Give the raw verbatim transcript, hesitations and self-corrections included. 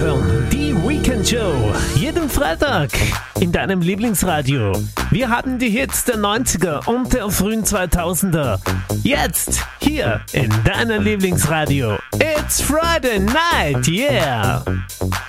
hören die Weekend Show. Jeden Freitag in deinem Lieblingsradio. Wir haben die Hits der neunziger und der frühen zweitausender. Jetzt hier in deinem Lieblingsradio. It's Friday night, yeah!